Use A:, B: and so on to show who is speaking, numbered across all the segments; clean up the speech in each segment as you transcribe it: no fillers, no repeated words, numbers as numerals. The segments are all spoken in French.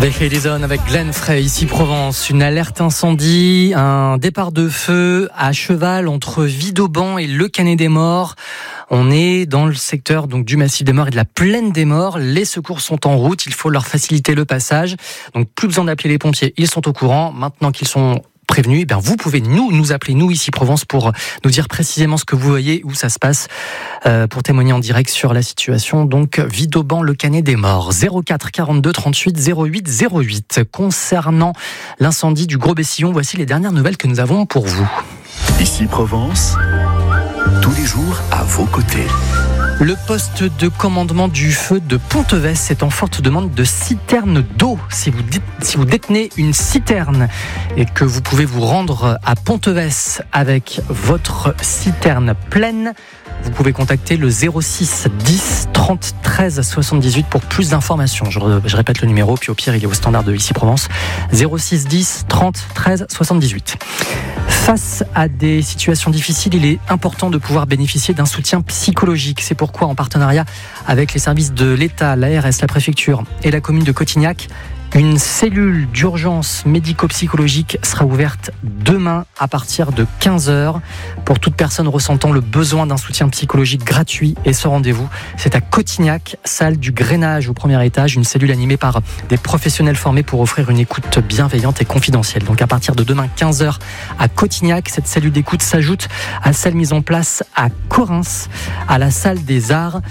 A: The Edison avec Glenn Frey, ici Provence. Une alerte incendie, un départ de feu à cheval entre Vidauban et Le Canet des Morts. On est dans le secteur donc du Massif des Morts et de la Plaine des Morts. Les secours sont en route, il faut leur faciliter le passage. Donc plus besoin d'appeler les pompiers, ils sont au courant. Maintenant qu'ils sont prévenus, vous pouvez nous appeler, nous ici Provence, pour nous dire précisément ce que vous voyez, où ça se passe, pour témoigner en direct sur la situation. Donc Vidauban, Le Canet des Morts, 04 42 38 08 08. Concernant l'incendie du Gros Bessillon, voici les dernières nouvelles que nous avons pour vous.
B: Ici Provence, tous les jours à vos côtés.
A: Le poste de commandement du feu de Pontevès est en forte demande de citernes d'eau. Si vous détenez une citerne et que vous pouvez vous rendre à Pontevès avec votre citerne pleine, vous pouvez contacter le 06 10 30 13 78 pour plus d'informations. Je répète le numéro, puis au pire, il est au standard de ici Provence. 06 10 30 13 78. Face à des situations difficiles, il est important de pouvoir bénéficier d'un soutien psychologique. C'est pourquoi, en partenariat avec les services de l'État, l'ARS, la préfecture et la commune de Cotignac, une cellule d'urgence médico-psychologique sera ouverte demain à partir de 15h pour toute personne ressentant le besoin d'un soutien psychologique gratuit. Et ce rendez-vous, c'est à Cotignac, salle du Grainage au premier étage, une cellule animée par des professionnels formés pour offrir une écoute bienveillante et confidentielle. Donc à partir de demain 15h à Cotignac, cette cellule d'écoute s'ajoute à celle mise en place à Correns, à la salle des Arts.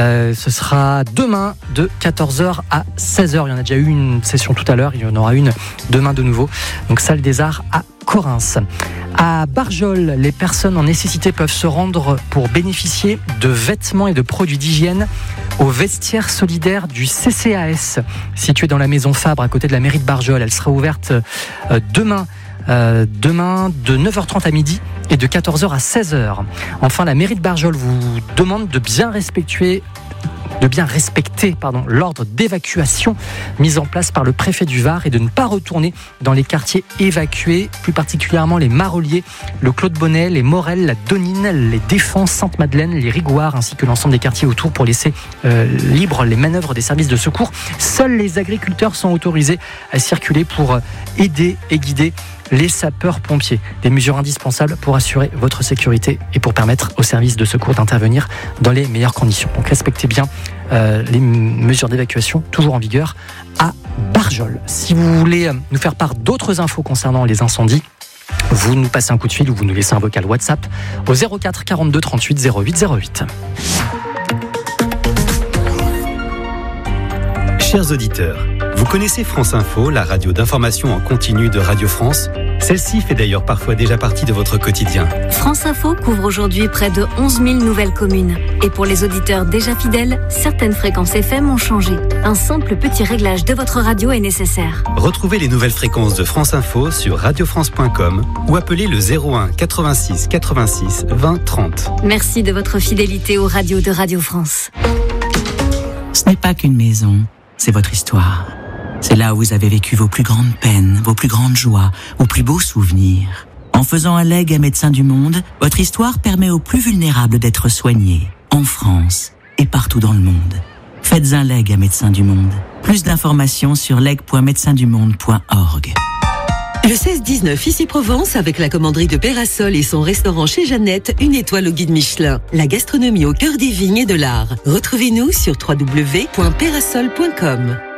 A: Ce sera demain de 14h à 16h. Il y en a déjà eu une session tout à l'heure, il y en aura une demain de nouveau. Donc salle des Arts à Correns. À Barjol, les personnes en nécessité peuvent se rendre pour bénéficier de vêtements et de produits d'hygiène au vestiaire solidaire du CCAS, situé dans la maison Fabre à côté de la mairie de Barjol. Elle sera ouverte demain de 9h30 à midi et de 14h à 16h. Enfin, la mairie de Barjol vous demande de bien respecter l'ordre d'évacuation mis en place par le préfet du Var et de ne pas retourner dans les quartiers évacués, plus particulièrement les Maroliers, le Claude Bonnet, les Morel, la Donine, les Défenses, Sainte-Madeleine, les Rigoires, ainsi que l'ensemble des quartiers autour pour laisser libres les manœuvres des services de secours. Seuls les agriculteurs sont autorisés à circuler pour aider et guider les sapeurs-pompiers. Des mesures indispensables pour assurer votre sécurité et pour permettre aux services de secours d'intervenir dans les meilleures conditions. Donc respectez bien les mesures d'évacuation, toujours en vigueur à Barjol. Si vous voulez nous faire part d'autres infos concernant les incendies, vous nous passez un coup de fil ou vous nous laissez un vocal WhatsApp au 04 42 38 08 08.
C: Chers auditeurs, vous connaissez France Info, la radio d'information en continu de Radio France ? Celle-ci fait d'ailleurs parfois déjà partie de votre quotidien.
D: France Info couvre aujourd'hui près de 11 000 nouvelles communes. Et pour les auditeurs déjà fidèles, certaines fréquences FM ont changé. Un simple petit réglage de votre radio est nécessaire.
C: Retrouvez les nouvelles fréquences de France Info sur radiofrance.com ou appelez le 01 86 86 20 30.
D: Merci de votre fidélité aux radios de Radio France.
E: Ce n'est pas qu'une maison, c'est votre histoire. C'est là où vous avez vécu vos plus grandes peines, vos plus grandes joies, vos plus beaux souvenirs. En faisant un legs à Médecins du Monde, votre histoire permet aux plus vulnérables d'être soignés, en France et partout dans le monde. Faites un leg à Médecins du Monde. Plus d'informations sur leg.médecindumonde.org.
F: Le 16-19 ici Provence avec la commanderie de Pérasol et son restaurant chez Jeannette, une étoile au guide Michelin. La gastronomie au cœur des vignes et de l'art. Retrouvez-nous sur www.pérasol.com.